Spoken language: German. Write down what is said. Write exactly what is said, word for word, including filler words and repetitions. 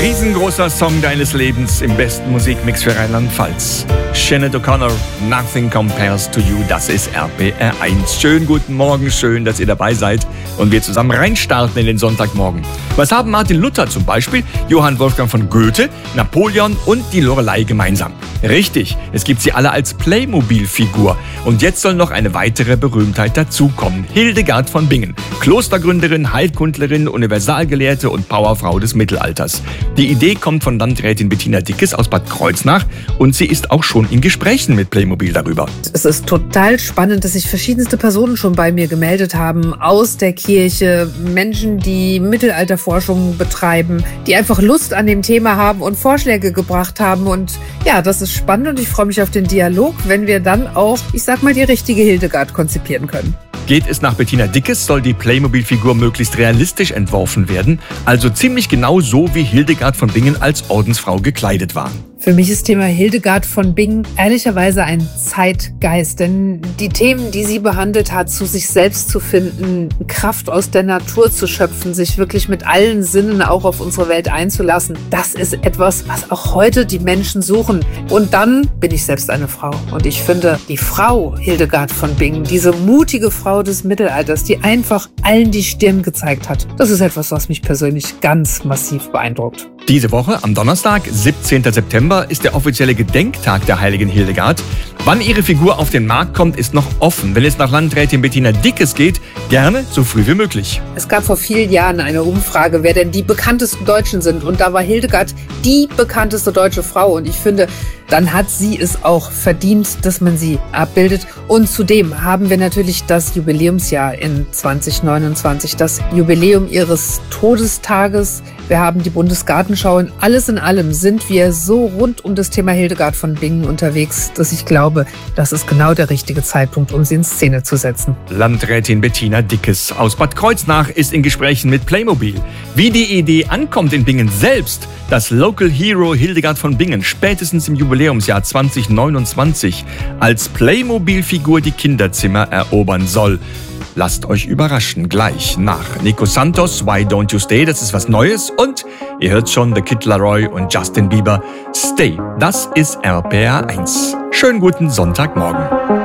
riesengroßer Song deines Lebens im besten Musikmix für Rheinland-Pfalz. Sinead O'Connor, Nothing Compares to You, das ist R P R eins. Schönen guten Morgen, schön, dass ihr dabei seid und wir zusammen reinstarten in den Sonntagmorgen. Was haben Martin Luther zum Beispiel, Johann Wolfgang von Goethe, Napoleon und die Loreley gemeinsam? Richtig, es gibt sie alle als Playmobil-Figur. Und jetzt soll noch eine weitere Berühmtheit dazukommen. Hildegard von Bingen, Klostergründerin, Heilkundlerin, Universalgelehrte und Powerfrau des Mittelalters. Die Idee kommt von Landrätin Bettina Dickes aus Bad Kreuznach und sie ist auch schon in Gesprächen mit Playmobil darüber. Es ist total spannend, dass sich verschiedenste Personen schon bei mir gemeldet haben, aus der Kirche, Menschen, die Mittelalterforschung betreiben, die einfach Lust an dem Thema haben und Vorschläge gebracht haben. Und ja, das ist spannend und ich freue mich auf den Dialog, wenn wir dann auch, ich sag mal, die richtige Hildegard konzipieren können. Geht es nach Bettina Dickes, soll die Playmobil-Figur möglichst realistisch entworfen werden, also ziemlich genau so, wie Hildegard von Bingen als Ordensfrau gekleidet war. Für mich ist Thema Hildegard von Bingen ehrlicherweise ein Zeitgeist, denn die Themen, die sie behandelt hat, zu sich selbst zu finden, Kraft aus der Natur zu schöpfen, sich wirklich mit allen Sinnen auch auf unsere Welt einzulassen, das ist etwas, was auch heute die Menschen suchen. Und dann bin ich selbst eine Frau und ich finde, die Frau Hildegard von Bingen, diese mutige Frau des Mittelalters, die einfach allen die Stirn gezeigt hat, das ist etwas, was mich persönlich ganz massiv beeindruckt. Diese Woche, am Donnerstag, siebzehnten September, ist der offizielle Gedenktag der heiligen Hildegard. Wann ihre Figur auf den Markt kommt, ist noch offen. Wenn es nach Landrätin Bettina Dickes geht, gerne so früh wie möglich. Es gab vor vielen Jahren eine Umfrage, wer denn die bekanntesten Deutschen sind. Und da war Hildegard die bekannteste deutsche Frau. Und ich finde, dann hat sie es auch verdient, dass man sie abbildet. Und zudem haben wir natürlich das Jubiläumsjahr in zwanzig neunundzwanzig, das Jubiläum ihres Todestages. Wir haben die Bundesgartenschau. Und alles in allem sind wir so rund um das Thema Hildegard von Bingen unterwegs, dass ich glaube, das ist genau der richtige Zeitpunkt, um sie in Szene zu setzen. Landrätin Bettina Dickes aus Bad Kreuznach ist in Gesprächen mit Playmobil. Wie die Idee ankommt in Bingen selbst, dass Local Hero Hildegard von Bingen spätestens im Jubiläumsjahr zwanzig neunundzwanzig als Playmobil-Figur die Kinderzimmer erobern soll. Lasst euch überraschen, gleich nach Nico Santos, Why Don't You Stay, das ist was Neues. Und ihr hört schon The Kid Laroi und Justin Bieber, Stay, das ist R P R eins. Schönen guten Sonntagmorgen.